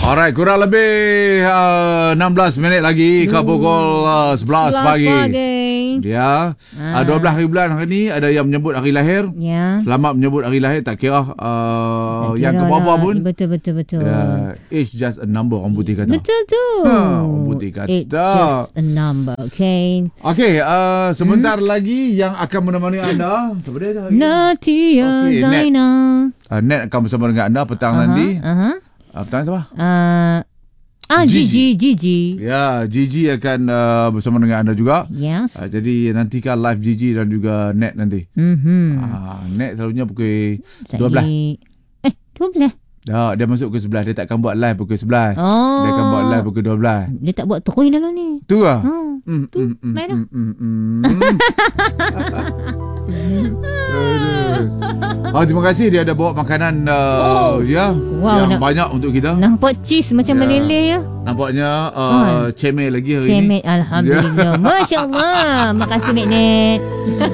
Alright, kurang lebih 16 minit lagi ke pukul 11 pagi. Ya. 12 hari bulan hari ni ada yang menyebut hari lahir. Ya. Selamat menyebut hari lahir, tak kira yang ke bawah pun. Betul. Age just a number, orang putih kata. Betul tu. Orang putih kata. It's just a number, okay. Okay, sebentar lagi yang akan menemani anda. Siapa dia dah? Natia Zaina. Net akan bersama dengan anda petang nanti. Petang siapa? Gigi. Ya, Gigi akan bersama dengan anda juga. Yes. Jadi nantikan live Gigi dan juga Net nanti. Net selalunya pukul 12. 12? Ya, dia masuk pukul 11. Dia takkan buat live pukul 11. Oh. Dia akan buat live pukul 12. Dia tak buat terus dalam ni. Tu lah. Tu, main dah. Terima kasih dia ada bawa makanan yang banyak untuk kita. Nampak cheese macam meleleh ya. Nampaknya cemil lagi hari ni. Alhamdulillah. Masya Allah. Makasih Mek Net.